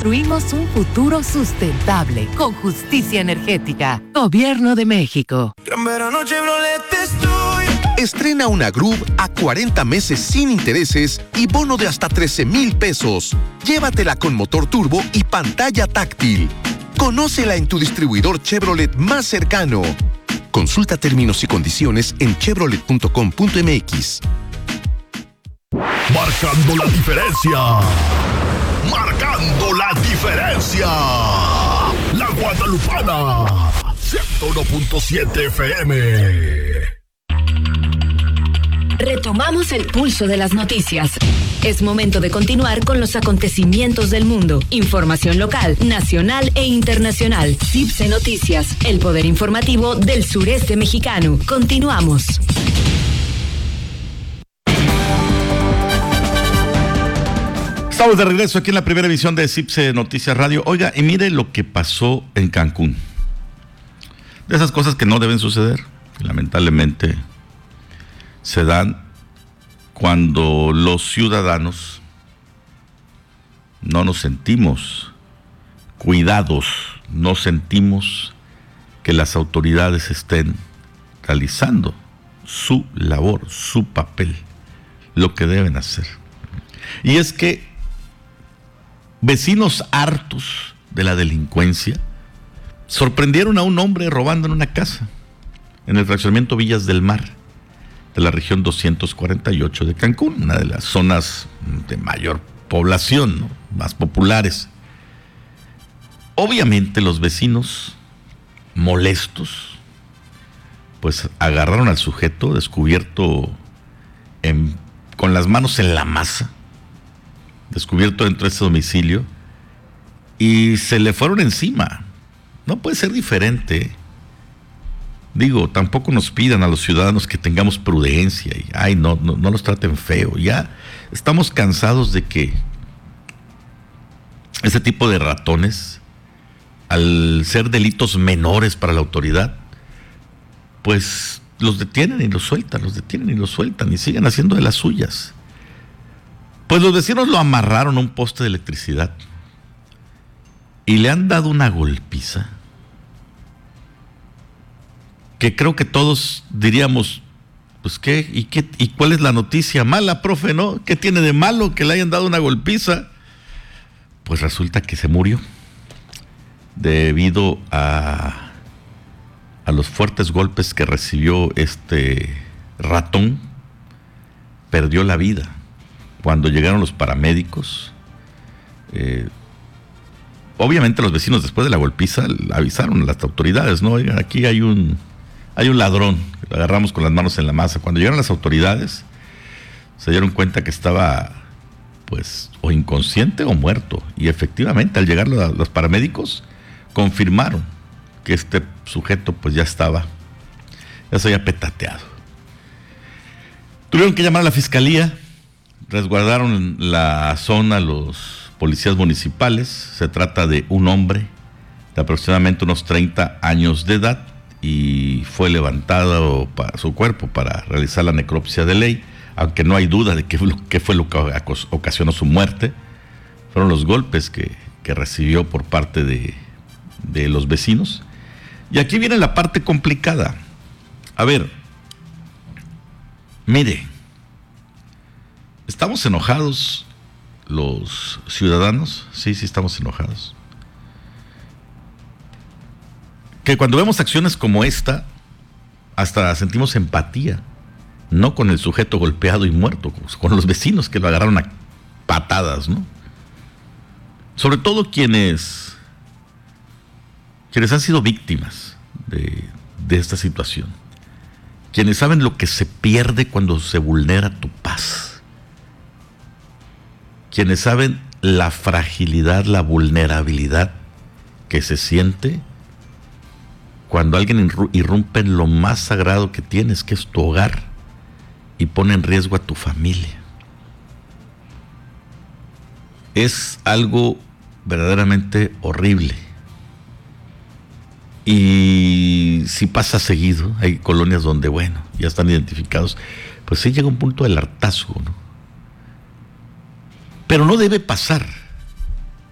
construimos un futuro sustentable con justicia energética. Gobierno de México. Gran verano Chevrolet estoy. Estrena una Groove a 40 meses sin intereses y bono de hasta 13,000 pesos. Llévatela con motor turbo y pantalla táctil. Conócela en tu distribuidor Chevrolet más cercano. Consulta términos y condiciones en chevrolet.com.mx. Marcando la diferencia. Marcando la diferencia. La Guadalupana. 101.7 FM. Retomamos el pulso de las noticias. Es momento de continuar con los acontecimientos del mundo. Información local, nacional e internacional. CIPSE Noticias, el poder informativo del sureste mexicano. Continuamos. Estamos de regreso aquí en la primera emisión de CIPSE Noticias Radio. Oiga, y mire lo que pasó en Cancún. De esas cosas que no deben suceder, que lamentablemente se dan cuando los ciudadanos no nos sentimos cuidados, no sentimos que las autoridades estén realizando su labor, su papel, lo que deben hacer. Y es que vecinos hartos de la delincuencia sorprendieron a un hombre robando en una casa en el fraccionamiento Villas del Mar de la región 248 de Cancún, una de las zonas de mayor población, ¿no?, más populares. Obviamente los vecinos molestos pues agarraron al sujeto descubierto con las manos en la masa, descubierto dentro de ese domicilio, y se le fueron encima. No puede ser diferente. Digo, tampoco nos pidan a los ciudadanos que tengamos prudencia y no nos traten feo. Ya estamos cansados de que ese tipo de ratones, al ser delitos menores para la autoridad, pues los detienen y los sueltan y siguen haciendo de las suyas. Pues los vecinos lo amarraron a un poste de electricidad y le han dado una golpiza que creo que todos diríamos, pues ¿qué? ¿Y cuál es la noticia mala, profe, no? ¿Qué tiene de malo que le hayan dado una golpiza? Pues resulta que se murió debido a los fuertes golpes que recibió este ratón. Perdió la vida. Cuando llegaron los paramédicos, obviamente los vecinos después de la golpiza avisaron a las autoridades, ¿no? Oigan, aquí hay un ladrón, lo agarramos con las manos en la masa. Cuando llegaron las autoridades, se dieron cuenta que estaba, pues, o inconsciente o muerto. Y efectivamente, al llegar los paramédicos, confirmaron que este sujeto, pues, ya se había petateado. Tuvieron que llamar a la fiscalía, resguardaron la zona los policías municipales. Se trata de un hombre de aproximadamente unos 30 años de edad, y fue levantado su cuerpo para realizar la necropsia de ley, aunque no hay duda de qué fue lo que ocasionó su muerte. Fueron los golpes que recibió por parte de los vecinos. Y aquí viene la parte complicada. A ver, mire, ¿estamos enojados los ciudadanos? Sí, estamos enojados. Que cuando vemos acciones como esta, hasta sentimos empatía, no con el sujeto golpeado y muerto, con los vecinos que lo agarraron a patadas, ¿no? Sobre todo quienes han sido víctimas de esta situación, quienes saben lo que se pierde cuando se vulnera tu paz, quienes saben la fragilidad, la vulnerabilidad que se siente cuando alguien irrumpe en lo más sagrado que tienes, que es tu hogar, y pone en riesgo a tu familia. Es algo verdaderamente horrible. Y si pasa seguido, hay colonias donde, bueno, ya están identificados, pues sí llega un punto del hartazgo, ¿no? Pero no debe pasar.